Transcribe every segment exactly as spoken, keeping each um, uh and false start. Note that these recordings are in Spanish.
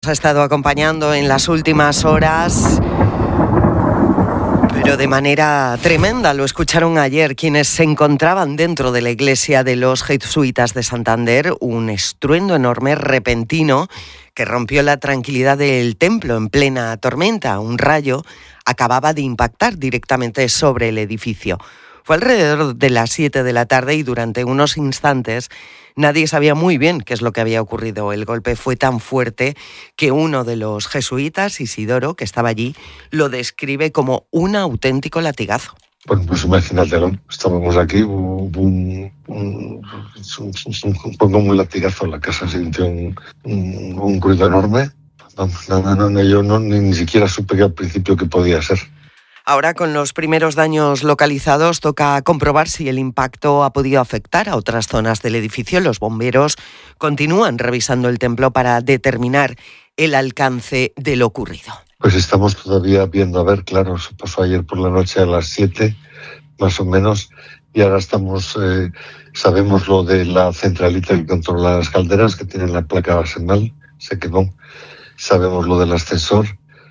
Ha estado acompañando en las últimas horas, pero de manera tremenda. Lo escucharon ayer quienes se encontraban dentro de la iglesia de los jesuitas de Santander. Un estruendo enorme, repentino, que rompió la tranquilidad del templo en plena tormenta. Un rayo acababa de impactar directamente sobre el edificio. Fue alrededor de las siete de la tarde y durante unos instantes nadie sabía muy bien qué es lo que había ocurrido. El golpe fue tan fuerte que uno de los jesuitas, Isidoro, que estaba allí, lo describe como un auténtico latigazo. Bueno, pues imagínatelo, estábamos aquí, hubo un, un, un, un poco un latigazo en la casa, se sintió un, un, un ruido enorme. No, no, no, no, yo no, ni, ni siquiera supe al principio qué podía ser. Ahora, con los primeros daños localizados, toca comprobar si el impacto ha podido afectar a otras zonas del edificio. Los bomberos continúan revisando el templo para determinar el alcance de lo ocurrido. Pues estamos todavía viendo, a ver, claro, se pasó ayer por la noche a las siete, más o menos, y ahora estamos, eh, sabemos lo de la centralita que controla las calderas, que tiene la placa basenal, se quemó, sabemos lo del ascensor,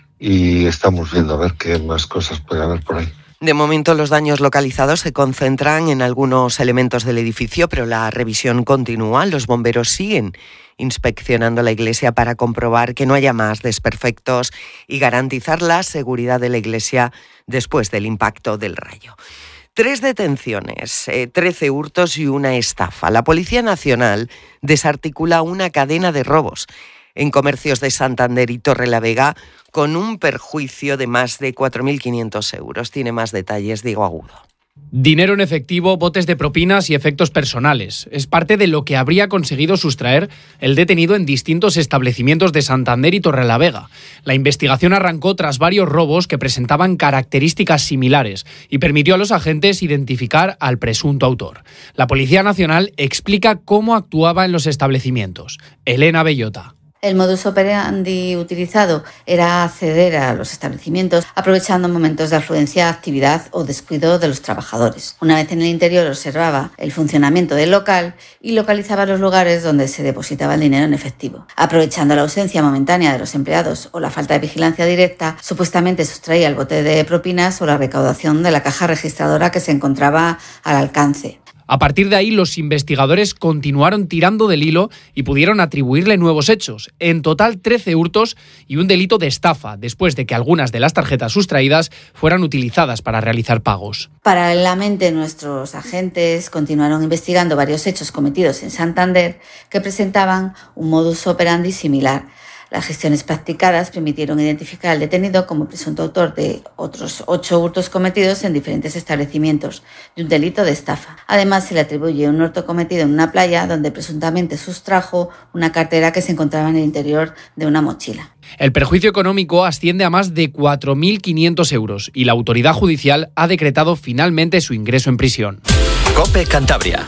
y estamos viendo a ver qué más cosas puede haber por ahí. De momento los daños localizados se concentran en algunos elementos del edificio, pero la revisión continúa. Los bomberos siguen inspeccionando la iglesia para comprobar que no haya más desperfectos y garantizar la seguridad de la iglesia después del impacto del rayo. Tres detenciones, eh, trece hurtos y una estafa. La Policía Nacional desarticula una cadena de robos en comercios de Santander y Torrelavega con un perjuicio de más de cuatro mil quinientos euros. Tiene más detalles Diego Agudo. Dinero en efectivo, botes de propinas y efectos personales. Es parte de lo que habría conseguido sustraer el detenido en distintos establecimientos de Santander y Torrelavega. La investigación arrancó tras varios robos que presentaban características similares y permitió a los agentes identificar al presunto autor. La Policía Nacional explica cómo actuaba en los establecimientos. Elena Bellota. El modus operandi utilizado era acceder a los establecimientos aprovechando momentos de afluencia, actividad o descuido de los trabajadores. Una vez en el interior observaba el funcionamiento del local y localizaba los lugares donde se depositaba el dinero en efectivo. Aprovechando la ausencia momentánea de los empleados o la falta de vigilancia directa, supuestamente sustraía el bote de propinas o la recaudación de la caja registradora que se encontraba al alcance. A partir de ahí, los investigadores continuaron tirando del hilo y pudieron atribuirle nuevos hechos. En total, trece hurtos y un delito de estafa, después de que algunas de las tarjetas sustraídas fueran utilizadas para realizar pagos. Paralelamente, nuestros agentes continuaron investigando varios hechos cometidos en Santander que presentaban un modus operandi similar. Las gestiones practicadas permitieron identificar al detenido como presunto autor de otros ocho hurtos cometidos en diferentes establecimientos de un delito de estafa. Además, se le atribuye un hurto cometido en una playa donde presuntamente sustrajo una cartera que se encontraba en el interior de una mochila. El perjuicio económico asciende a más de cuatro mil quinientos euros y la autoridad judicial ha decretado finalmente su ingreso en prisión. COPE Cantabria.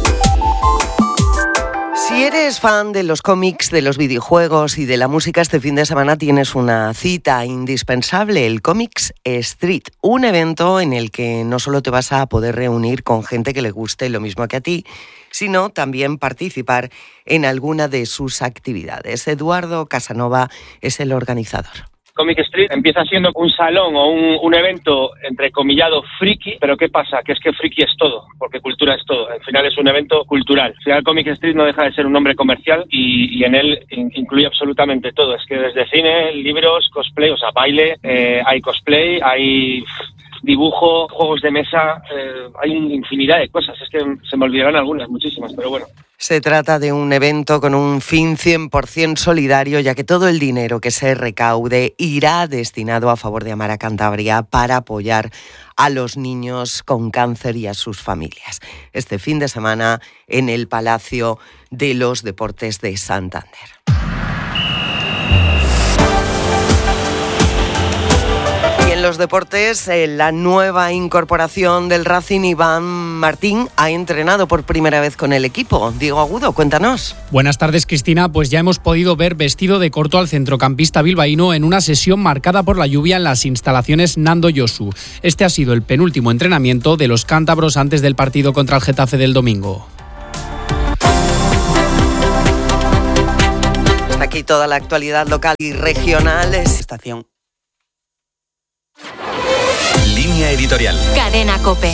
Si eres fan de los cómics, de los videojuegos y de la música, este fin de semana tienes una cita indispensable, el Comics Street, un evento en el que no solo te vas a poder reunir con gente que le guste lo mismo que a ti, sino también participar en alguna de sus actividades. Eduardo Casanova es el organizador. Comic Street empieza siendo un salón o un, un evento entrecomillado friki, pero ¿qué pasa? Que es que friki es todo, porque cultura es todo. Al final es un evento cultural. Al final Comic Street no deja de ser un nombre comercial y, y en él in, incluye absolutamente todo. Es que desde cine, libros, cosplay, o sea, baile, eh, hay cosplay, hay dibujo, juegos de mesa, eh, hay una infinidad de cosas. Es que se me olvidarán algunas, muchísimas, pero bueno. Se trata de un evento con un fin cien por ciento solidario, ya que todo el dinero que se recaude irá destinado a favor de Amara Cantabria para apoyar a los niños con cáncer y a sus familias. Este fin de semana en el Palacio de los Deportes de Santander. En los deportes, eh, la nueva incorporación del Racing, Iván Martín, ha entrenado por primera vez con el equipo. Diego Agudo, cuéntanos. Buenas tardes, Cristina. Pues ya hemos podido ver vestido de corto al centrocampista bilbaíno en una sesión marcada por la lluvia en las instalaciones Nando Josu. Este ha sido el penúltimo entrenamiento de los cántabros antes del partido contra el Getafe del domingo. Aquí y toda la actualidad local y regional es Estación. Línea editorial. Cadena COPE.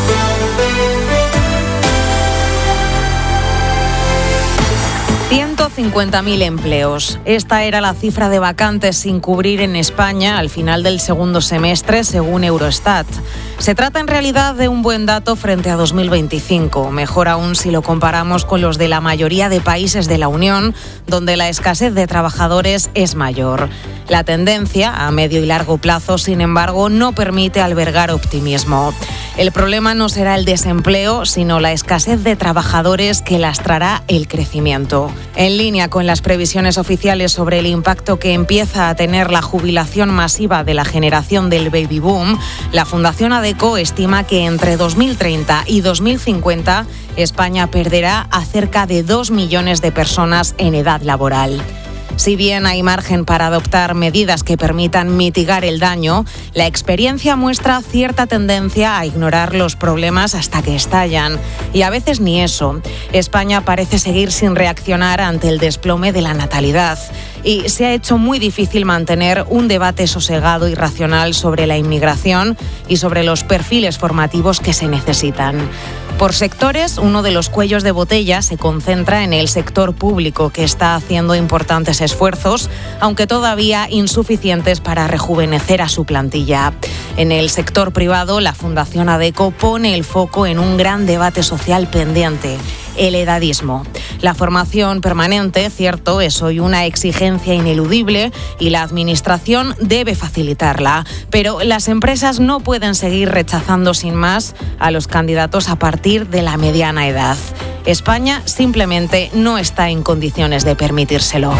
ciento cincuenta mil empleos. Esta era la cifra de vacantes sin cubrir en España al final del segundo semestre, según Eurostat. Se trata en realidad de un buen dato frente a dos mil veinticinco, mejor aún si lo comparamos con los de la mayoría de países de la Unión, donde la escasez de trabajadores es mayor. La tendencia, a medio y largo plazo, sin embargo, no permite albergar optimismo. El problema no será el desempleo, sino la escasez de trabajadores que lastrará el crecimiento. En línea con las previsiones oficiales sobre el impacto que empieza a tener la jubilación masiva de la generación del baby boom, la Fundación ADECO estima que entre dos mil treinta y dos mil cincuenta España perderá a cerca de dos millones de personas en edad laboral. Si bien hay margen para adoptar medidas que permitan mitigar el daño, la experiencia muestra cierta tendencia a ignorar los problemas hasta que estallan. Y a veces ni eso. España parece seguir sin reaccionar ante el desplome de la natalidad. Y se ha hecho muy difícil mantener un debate sosegado y racional sobre la inmigración y sobre los perfiles formativos que se necesitan. Por sectores, uno de los cuellos de botella se concentra en el sector público, que está haciendo importantes esfuerzos, aunque todavía insuficientes para rejuvenecer a su plantilla. En el sector privado, la Fundación ADECO pone el foco en un gran debate social pendiente: el edadismo. La formación permanente, cierto, es hoy una exigencia ineludible y la Administración debe facilitarla, pero las empresas no pueden seguir rechazando sin más a los candidatos a partir de la mediana edad. España simplemente no está en condiciones de permitírselo.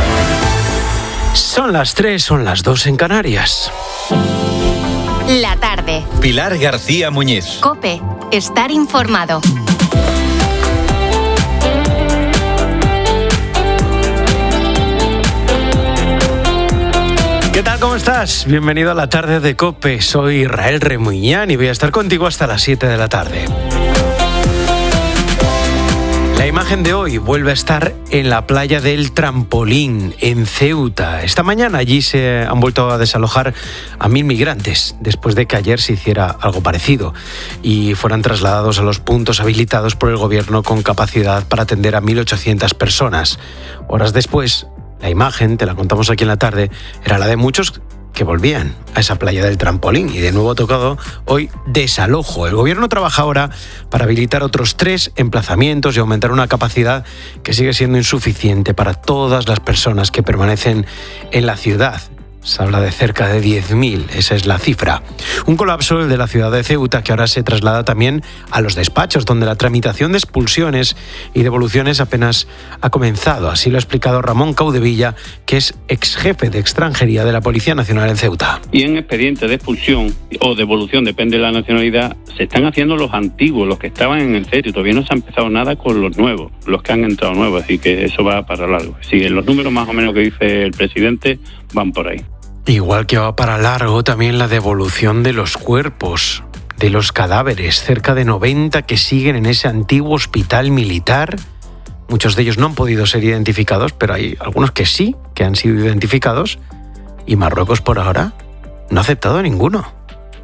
Son las tres, son las dos en Canarias. La tarde. Pilar García Muñiz. COPE. Estar informado. ¿Qué tal? ¿Cómo estás? Bienvenido a la tarde de COPE. Soy Israel Remuñán y voy a estar contigo hasta las siete de la tarde. La imagen de hoy vuelve a estar en la playa del Trampolín, en Ceuta. Esta mañana allí se han vuelto a desalojar a mil migrantes, después de que ayer se hiciera algo parecido y fueran trasladados a los puntos habilitados por el gobierno con capacidad para atender a mil ochocientas personas. Horas después, la imagen, te la contamos aquí en la tarde, era la de muchos que volvían a esa playa del Trampolín y de nuevo ha tocado hoy desalojo. El gobierno trabaja ahora para habilitar otros tres emplazamientos y aumentar una capacidad que sigue siendo insuficiente para todas las personas que permanecen en la ciudad. Se habla de cerca de diez mil, esa es la cifra. Un colapso, el de la ciudad de Ceuta, que ahora se traslada también a los despachos, donde la tramitación de expulsiones y devoluciones apenas ha comenzado. Así lo ha explicado Ramón Caudevilla, que es ex jefe de extranjería de la Policía Nacional en Ceuta. Y en expedientes de expulsión o devolución, depende de la nacionalidad, se están haciendo los antiguos, los que estaban en el C E R I. Todavía no se ha empezado nada con los nuevos, los que han entrado nuevos, así que eso va para largo. Si los números más o menos que dice el presidente van por ahí. Igual que va para largo también la devolución de los cuerpos, de los cadáveres, cerca de noventa que siguen en ese antiguo hospital militar. Muchos de ellos no han podido ser identificados, pero hay algunos que sí, que han sido identificados, y Marruecos por ahora no ha aceptado a ninguno.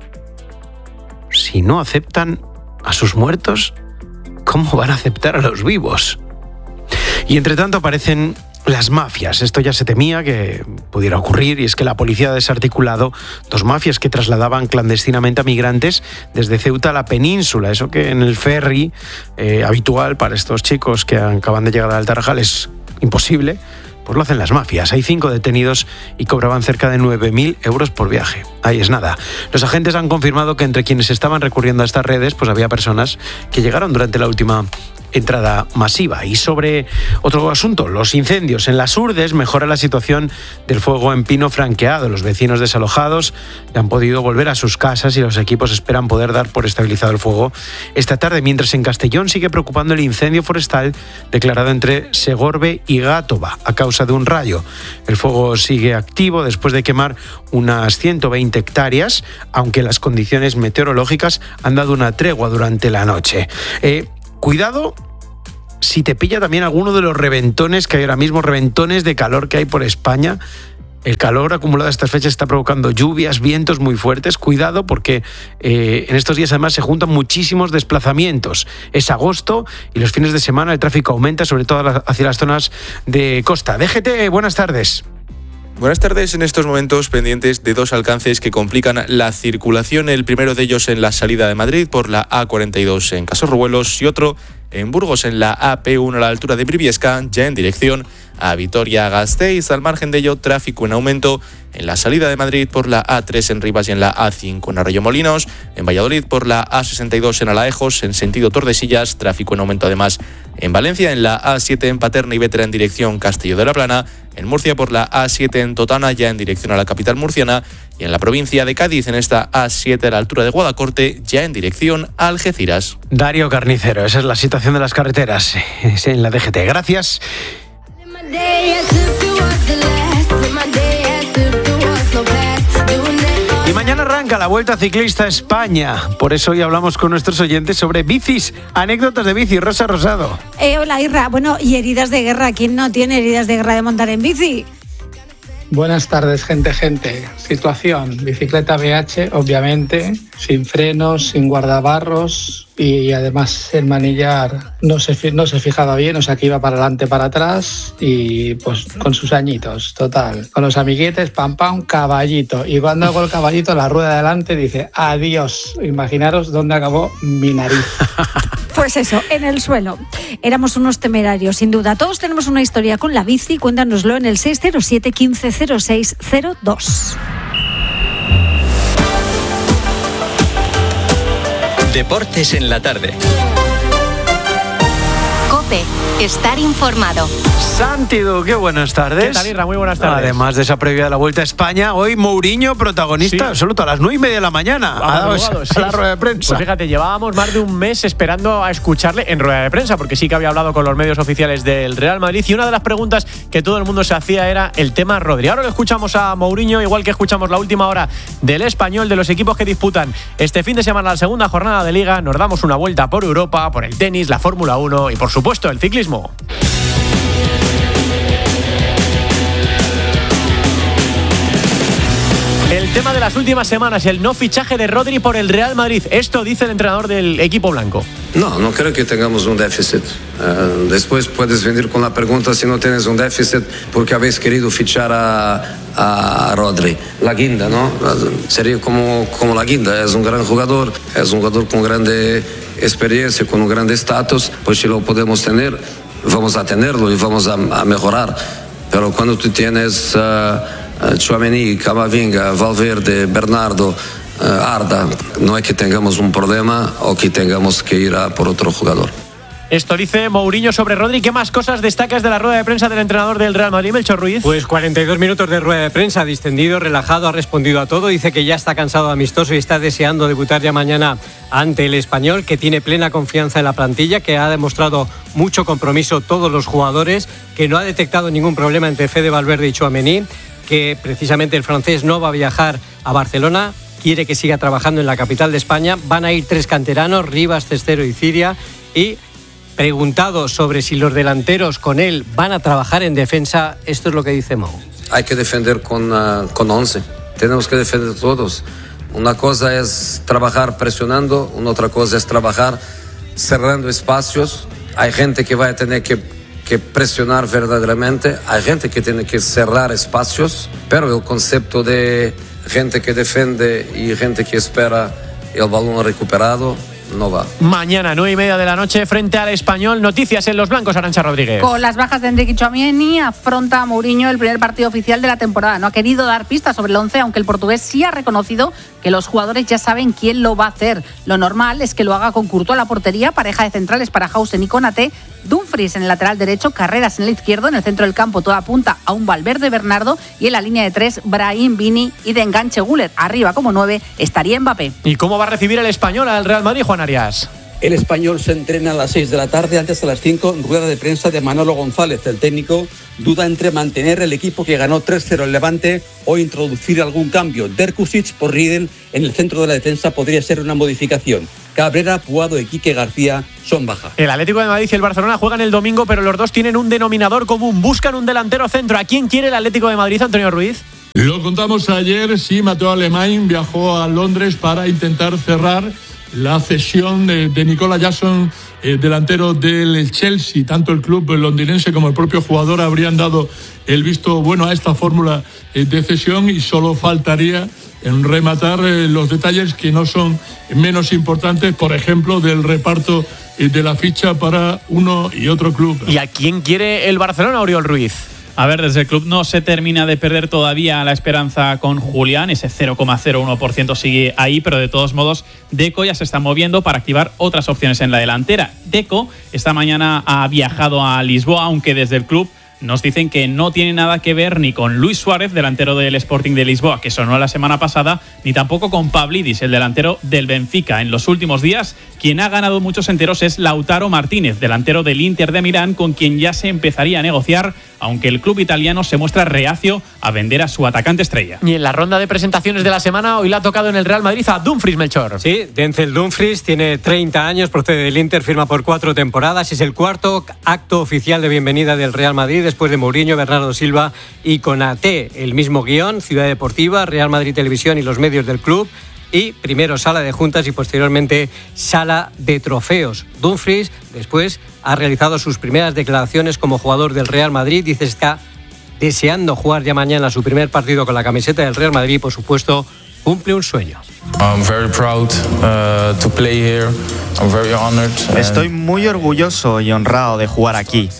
Si no aceptan a sus muertos, ¿cómo van a aceptar a los vivos? Y entre tanto aparecen las mafias. Esto ya se temía que pudiera ocurrir, y es que la policía ha desarticulado dos mafias que trasladaban clandestinamente a migrantes desde Ceuta a la península. Eso que en el ferry eh, habitual para estos chicos que acaban de llegar al Tarajal es imposible, pues lo hacen las mafias. Hay cinco detenidos y cobraban cerca de nueve mil euros por viaje. Ahí es nada. Los agentes han confirmado que entre quienes estaban recurriendo a estas redes, pues había personas que llegaron durante la última entrada masiva. Y sobre otro asunto, los incendios en las Urdes, mejora la situación del fuego en Pino Franqueado. Los vecinos desalojados han podido volver a sus casas y los equipos esperan poder dar por estabilizado el fuego esta tarde, mientras en Castellón sigue preocupando el incendio forestal declarado entre Segorbe y Gátova a causa de un rayo. El fuego sigue activo después de quemar unas ciento veinte hectáreas, aunque las condiciones meteorológicas han dado una tregua durante la noche. Eh, Cuidado si te pilla también alguno de los reventones que hay ahora mismo, reventones de calor que hay por España. El calor acumulado a estas fechas está provocando lluvias, vientos muy fuertes. Cuidado porque eh, en estos días además se juntan muchísimos desplazamientos. Es agosto y los fines de semana el tráfico aumenta, sobre todo hacia las zonas de costa. D G T, buenas tardes. Buenas tardes. En estos momentos pendientes de dos alcances que complican la circulación. El primero de ellos en la salida de Madrid por la A cuarenta y dos en Casorruelos y otro en Burgos en la A P uno a la altura de Briviesca, ya en dirección a Vitoria-Gasteiz. Al margen de ello, tráfico en aumento en la salida de Madrid por la A tres en Rivas y en la A cinco en Arroyomolinos, en Valladolid por la A sesenta y dos en Alaejos, en sentido Tordesillas, tráfico en aumento además en Valencia, en la A siete en Paterna y Vétera en dirección Castillo de la Plana, en Murcia por la A siete en Totana, ya en dirección a la capital murciana, y en la provincia de Cádiz en esta A siete a la altura de Guadacorte, ya en dirección a Algeciras. Darío Carnicero, esa es la situación de las carreteras en la D G T. Gracias. Y mañana arranca la Vuelta Ciclista a España. Por eso hoy hablamos con nuestros oyentes sobre bicis, anécdotas de bici. Rosa Rosado. Eh, hola, Irra. Bueno, y heridas de guerra. ¿Quién no tiene heridas de guerra de montar en bici? Buenas tardes, gente, gente. Situación, bicicleta B H, obviamente, sin frenos, sin guardabarros y además el manillar no se, no se fijaba bien, o sea que iba para adelante, para atrás y pues con sus añitos, total. Con los amiguetes, pam, pam, caballito. Y cuando hago el caballito, la rueda de adelante dice adiós. Imaginaros dónde acabó mi nariz. Pues eso, en el suelo. Éramos unos temerarios, sin duda. Todos tenemos una historia con la bici. Cuéntanoslo en el seis cero siete, quince, cero seis cero dos. Deportes en la tarde. COPE. Estar informado. Santi Duque, buenas tardes. ¿Qué tal, Irra? Muy buenas tardes. Además de esa previa de la Vuelta a España, hoy Mourinho, protagonista Sí. absoluto, a las nueve y media de la mañana. Ha Ha dado madrugado, esa- sí. la rueda de prensa. Pues fíjate, llevábamos más de un mes esperando a escucharle en rueda de prensa, porque sí que había hablado con los medios oficiales del Real Madrid y una de las preguntas que todo el mundo se hacía era el tema Rodri. Ahora lo escuchamos a Mourinho, igual que escuchamos la última hora del Español, de los equipos que disputan este fin de semana la segunda jornada de Liga. Nos damos una vuelta por Europa, por el tenis, la Fórmula uno y, por supuesto, el ciclismo. El tema de las últimas semanas, el no fichaje de Rodri por el Real Madrid. Esto dice el entrenador del equipo blanco. No, no creo que tengamos un déficit. Uh, después puedes venir con la pregunta si no tienes un déficit porque habéis querido fichar a, a Rodri. La guinda, ¿no? Sería como, como la guinda. Es un gran jugador, es un jugador con grande experiencia, con un grande estatus. Pues si lo podemos tener, vamos a tenerlo y vamos a, a mejorar. Pero cuando tú tienes uh, Tchouaméni, Camavinga, Valverde, Bernardo, uh, Arda, no es que tengamos un problema o que tengamos que ir a por otro jugador. Esto dice Mourinho sobre Rodri. ¿Qué más cosas destacas de la rueda de prensa del entrenador del Real Madrid, Melchor Ruiz? Pues cuarenta y dos minutos de rueda de prensa, distendido, relajado, ha respondido a todo. Dice que ya está cansado, amistoso y está deseando debutar ya mañana ante el Español, que tiene plena confianza en la plantilla, que ha demostrado mucho compromiso todos los jugadores, que no ha detectado ningún problema entre Fede Valverde y Tchouaméni, que precisamente el francés no va a viajar a Barcelona, quiere que siga trabajando en la capital de España. Van a ir tres canteranos, Rivas, Cestero y Ciria, y preguntado sobre si los delanteros con él van a trabajar en defensa, esto es lo que dice Mou. Hay que defender con, uh, con once. Tenemos que defender todos. Una cosa es trabajar presionando, una otra cosa es trabajar cerrando espacios. Hay gente que va a tener que, que presionar verdaderamente, hay gente que tiene que cerrar espacios, pero el concepto de gente que defiende y gente que espera el balón recuperado no va. Mañana, nueve y media de la noche, frente al Español. Noticias en los blancos, Arantxa Rodríguez. Con las bajas de Enrique Tchouaméni, afronta a Mourinho el primer partido oficial de la temporada. No ha querido dar pistas sobre el once, aunque el portugués sí ha reconocido que los jugadores ya saben quién lo va a hacer. Lo normal es que lo haga con Courtois a la portería, pareja de centrales para Hausen y Konaté, Dumfries en el lateral derecho, Carreras en el izquierdo, en el centro del campo toda apunta a un Valverde Bernardo y en la línea de tres, Brahim, Vini y de enganche Gullit. Arriba como nueve estaría Mbappé. ¿Y cómo va a recibir el Español al Real Madrid, Juan Arias? El Español se entrena a las seis de la tarde, antes a las cinco, rueda de prensa de Manolo González. El técnico duda entre mantener el equipo que ganó tres cero el Levante o introducir algún cambio. Derkusic por Riedel en el centro de la defensa podría ser una modificación. Cabrera, Puado y Quique García son baja. El Atlético de Madrid y el Barcelona juegan el domingo, pero los dos tienen un denominador común. Buscan un delantero centro. ¿A quién quiere el Atlético de Madrid, Antonio Ruiz? Lo contamos ayer, sí, Mateo Alemany viajó a Londres para intentar cerrar la cesión de, de Nicola Jackson, eh, delantero del Chelsea. Tanto el club londinense como el propio jugador habrían dado el visto bueno a esta fórmula eh, de cesión, y solo faltaría en rematar eh, los detalles que no son menos importantes, por ejemplo, del reparto eh, de la ficha para uno y otro club. ¿Y a quién quiere el Barcelona, Oriol Ruiz? A ver, desde el club no se termina de perder todavía la esperanza con Julián, ese cero coma cero uno por ciento sigue ahí, pero de todos modos Deco ya se está moviendo para activar otras opciones en la delantera. Deco esta mañana ha viajado a Lisboa, aunque desde el club nos dicen que no tiene nada que ver ni con Luis Suárez, delantero del Sporting de Lisboa, que sonó la semana pasada, ni tampoco con Pavlidis, el delantero del Benfica. En los últimos días, quien ha ganado muchos enteros es Lautaro Martínez, delantero del Inter de Milán, con quien ya se empezaría a negociar, aunque el club italiano se muestra reacio a vender a su atacante estrella. Y en la ronda de presentaciones de la semana, hoy le ha tocado en el Real Madrid a Dumfries, Melchor. Sí, Denzel Dumfries tiene treinta años, procede del Inter, firma por cuatro temporadas. Es el cuarto acto oficial de bienvenida del Real Madrid, después de Mourinho, Bernardo Silva y Konaté. El mismo guión, Ciudad Deportiva, Real Madrid Televisión y los medios del club. Y primero sala de juntas y posteriormente sala de trofeos. Dumfries después ha realizado sus primeras declaraciones como jugador del Real Madrid. Dice que está deseando jugar ya mañana su primer partido con la camiseta del Real Madrid y, por supuesto, cumple un sueño. I'm very proud uh, to play here. I'm very honored. Estoy muy orgulloso y honrado de jugar aquí.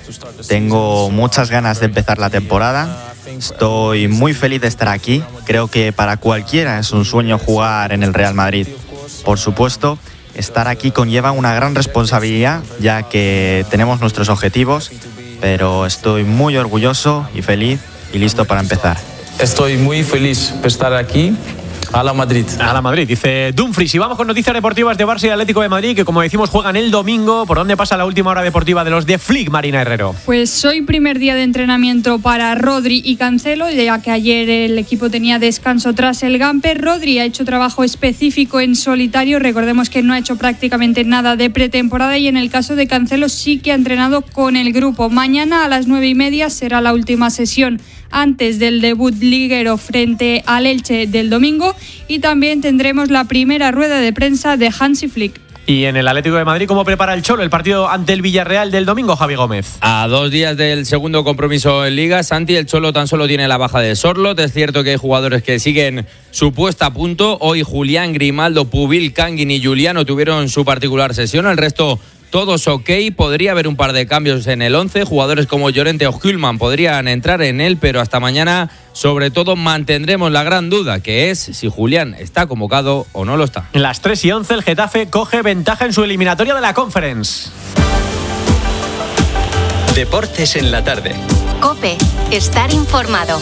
Tengo muchas ganas de empezar la temporada. Estoy muy feliz de estar aquí. Creo que para cualquiera es un sueño jugar en el Real Madrid. Por supuesto, estar aquí conlleva una gran responsabilidad, ya que tenemos nuestros objetivos, pero estoy muy orgulloso y feliz y listo para empezar. Estoy muy feliz de estar aquí. A la Madrid. A la Madrid, dice Dumfries. Y vamos con noticias deportivas de Barça y Atlético de Madrid, que como decimos juegan el domingo. ¿Por dónde pasa la última hora deportiva de los de Flick, Marina Herrero? Pues hoy primer día de entrenamiento para Rodri y Cancelo, ya que ayer el equipo tenía descanso tras el Gamper. Rodri ha hecho trabajo específico en solitario, recordemos que no ha hecho prácticamente nada de pretemporada, y en el caso de Cancelo sí que ha entrenado con el grupo. Mañana a las nueve y media será la última sesión antes del debut liguero frente al Elche del domingo, y también tendremos la primera rueda de prensa de Hansi Flick. Y en el Atlético de Madrid, ¿cómo prepara el Cholo el partido ante el Villarreal del domingo, Javi Gómez? A dos días del segundo compromiso en Liga, Santi, el Cholo tan solo tiene la baja de Sorloth. Es cierto que hay jugadores que siguen su puesta a punto. Hoy Julián, Grimaldo, Pubil, Kangin y Juliano tuvieron su particular sesión. El resto todos ok, podría haber un par de cambios en el once, jugadores como Llorente o Hülman podrían entrar en él, pero hasta mañana sobre todo mantendremos la gran duda, que es si Julián está convocado o no lo está. En las tres y once el Getafe coge ventaja en su eliminatoria de la Conference. Deportes en la tarde. COPE, estar informado.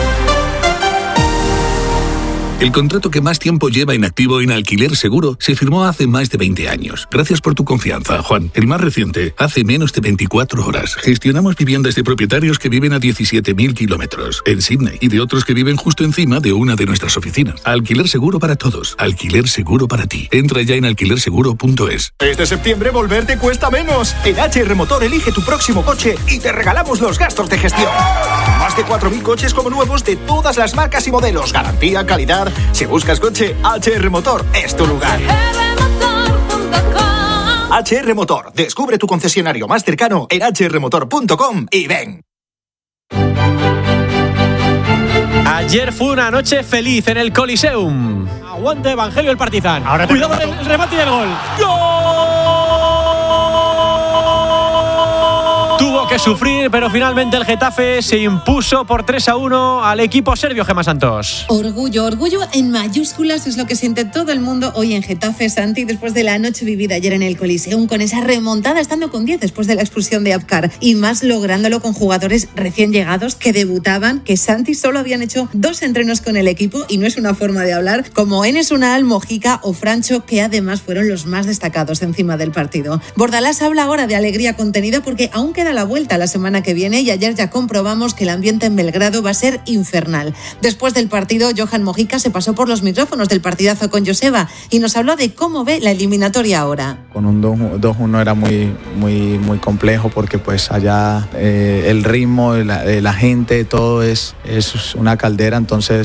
El contrato que más tiempo lleva inactivo en Alquiler Seguro se firmó hace más de veinte años. Gracias por tu confianza, Juan. El más reciente, hace menos de veinticuatro horas. Gestionamos viviendas de propietarios que viven a diecisiete mil kilómetros en Sydney y de otros que viven justo encima de una de nuestras oficinas. Alquiler Seguro para todos. Alquiler Seguro para ti. Entra ya en alquiler seguro punto es. Este septiembre volver te cuesta menos. En H R Motor elige tu próximo coche y te regalamos los gastos de gestión. Más de cuatro mil coches como nuevos de todas las marcas y modelos. Garantía, calidad. Si buscas coche, H R Motor es tu lugar. H R Motor. Descubre tu concesionario más cercano en h r motor punto com y ven. Ayer fue una noche feliz en el Coliseum. Aguante Evangelio el Partizan. Ahora cuidado el, el remate y el gol. ¡Gol! Tuvo que sufrir, pero finalmente el Getafe se impuso por tres a uno al equipo serbio, Gemma Santos. Orgullo, orgullo en mayúsculas es lo que siente todo el mundo hoy en Getafe, Santi, después de la noche vivida ayer en el Coliseum, con esa remontada estando con diez después de la expulsión de Abkar, y más lográndolo con jugadores recién llegados que debutaban, que Santi solo habían hecho dos entrenos con el equipo, y no es una forma de hablar, como Enes Unal, Mojica o Francho, que además fueron los más destacados encima del partido. Bordalás habla ahora de alegría contenida porque aún queda la vuelta vuelta la semana que viene y ayer ya comprobamos que el ambiente en Belgrado va a ser infernal. Después del partido, Johan Mojica se pasó por los micrófonos del partidazo con Joseba y nos habló de cómo ve la eliminatoria ahora. Con un dos uno era muy, muy, muy complejo porque pues allá eh, el ritmo, la, la gente, todo es, es una caldera, entonces